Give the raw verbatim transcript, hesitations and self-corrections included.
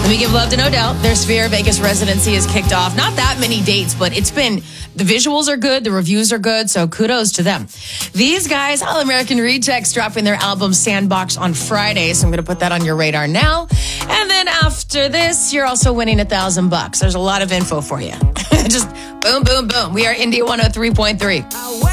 we give love to No Doubt. Their Sphere Vegas residency is kicked off. Not that many dates, but it's been, the visuals are good, the reviews are good, so kudos to them. These guys, All American Rejects, dropping their album Sandbox on Friday, so I'm going to put that on your radar now. And then after this, you're also winning a thousand bucks. There's a lot of info for you. Just boom, boom, boom. We are India one oh three point three.